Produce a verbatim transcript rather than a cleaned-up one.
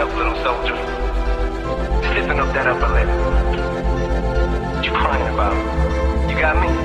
up, little soldier. Stiffen up that upper lip. What you crying about? You got me?